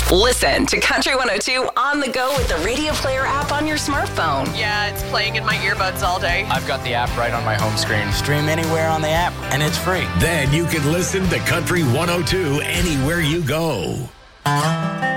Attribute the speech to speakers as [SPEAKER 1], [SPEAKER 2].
[SPEAKER 1] Listen to Country 102 on the go with the Radio Player app on your smartphone.
[SPEAKER 2] Yeah, it's playing in my earbuds all day.
[SPEAKER 3] I've got the app right on my home screen. Stream anywhere on the app, and it's free.
[SPEAKER 4] Then you can listen to Country 102 anywhere you go.